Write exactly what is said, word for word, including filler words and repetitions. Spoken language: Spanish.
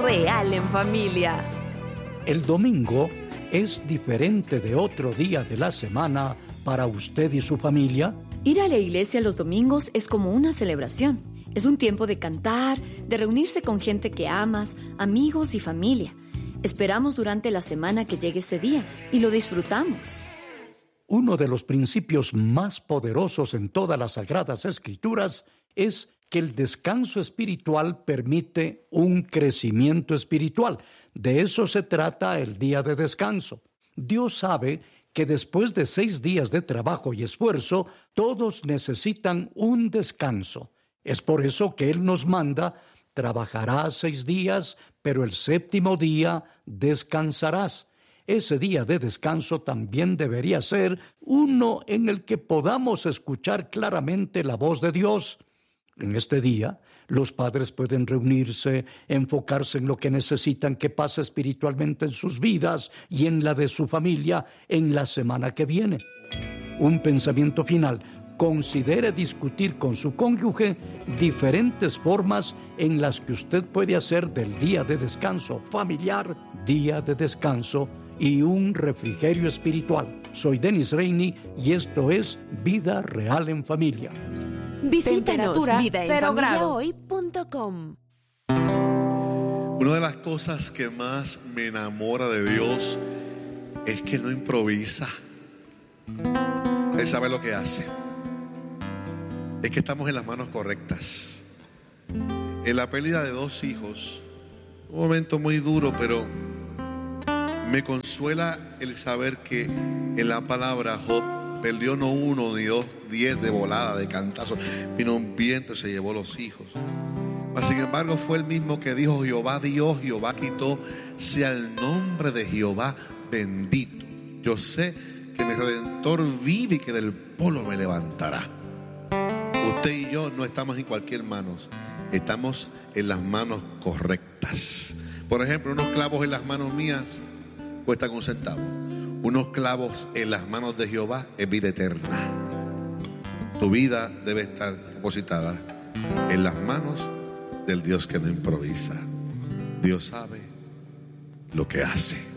real en familia. El domingo es diferente de otro día de la semana para usted y su familia. Ir a la iglesia los domingos es como una celebración. Es un tiempo de cantar, de reunirse con gente que amas, amigos y familia. Esperamos durante la semana que llegue ese día y lo disfrutamos. Uno de los principios más poderosos en todas las Sagradas Escrituras es que el descanso espiritual permite un crecimiento espiritual. De eso se trata el día de descanso. Dios sabe que después de seis días de trabajo y esfuerzo, todos necesitan un descanso. Es por eso que Él nos manda: trabajarás seis días, pero el séptimo día descansarás. Ese día de descanso también debería ser uno en el que podamos escuchar claramente la voz de Dios. En este día, los padres pueden reunirse, enfocarse en lo que necesitan que pase espiritualmente en sus vidas y en la de su familia en la semana que viene. Un pensamiento final: considere discutir con su cónyuge diferentes formas en las que usted puede hacer del día de descanso familiar, día de descanso y un refrigerio espiritual. Soy Dennis Rainey y esto es Vida Real en Familia. Visítanos vida en familia hoy punto com. Una de las cosas que más me enamora de Dios es que no improvisa. Él sabe lo que hace. Es que estamos en las manos correctas. En la pérdida de dos hijos, un momento muy duro, pero me consuela el saber que en la palabra Job perdió no uno ni dos, diez de volada, de cantazo. Vino un viento y se llevó los hijos. Mas, sin embargo, fue el mismo que dijo: Jehová dio, Jehová quitó, sea el nombre de Jehová bendito. Yo sé que mi Redentor vive y que del polvo me levantará. Usted y yo no estamos en cualquier manos, estamos en las manos correctas. Por ejemplo, unos clavos en las manos mías cuestan un centavo. Unos clavos en las manos de Jehová es vida eterna. Tu vida debe estar depositada en las manos del Dios que no improvisa. Dios sabe lo que hace.